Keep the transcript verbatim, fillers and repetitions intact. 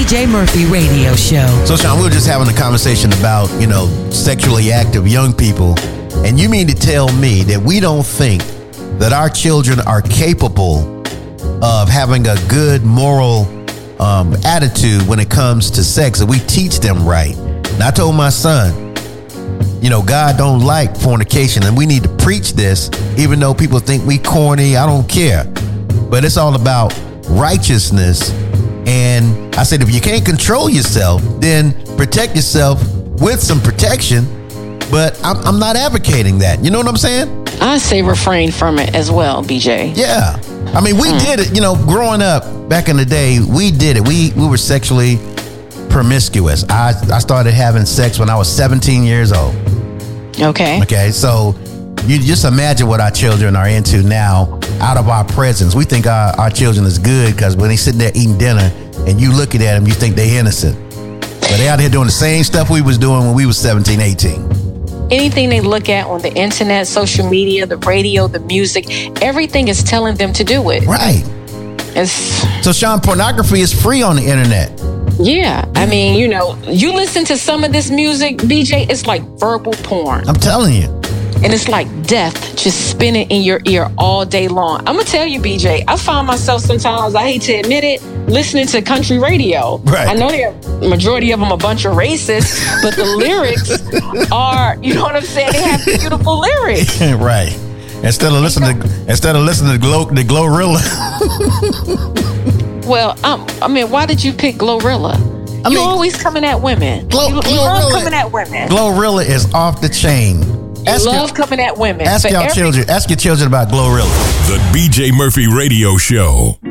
B J Murphy Radio Show. So, Sean, we were just having a conversation about, you know, sexually active young people. And you mean to tell me that we don't think that our children are capable of having a good moral um, attitude when it comes to sex, that we teach them right? And I told my son, you know, God don't like fornication, and we need to preach this, even though people think we corny. I don't care. But it's all about righteousness. And I said, if you can't control yourself, then protect yourself with some protection. But I'm, I'm not advocating that. You know what I'm saying? I say refrain from it as well, B J. Yeah. I mean, we mm. did it, you know, growing up back in the day, we did it. We we were sexually promiscuous. I, I started having sex when I was seventeen years old. Okay. Okay. So you just imagine what our children are into now out of our presence. We think our, our children is good because when they sit there eating dinner and you looking at them, you think they're innocent. But they out here doing the same stuff we was doing when we was seventeen, eighteen. Anything they look at on the internet, social media, the radio, the music, everything is telling them to do it. Right. It's, so, Sean, pornography is free on the internet. Yeah. I mean, you know, you listen to some of this music, B J, it's like verbal porn. I'm telling you. And it's like death just spinning in your ear all day long. I'm going to tell you, B J, I find myself sometimes, I hate to admit it, listening to country radio. Right. I know the majority of them are a bunch of racists, but the lyrics are, you know what I'm saying? They have beautiful lyrics. Right. Instead of listening to instead of listening to Glow the Glorilla. Well, um, I mean, why did you pick Glorilla? I You're mean, always coming at women. Glo- you, you love coming at women. Glorilla is off the chain. Ask you love your, coming at women. Ask your every- children. Ask your children about Glorilla. The B J Murphy Radio Show.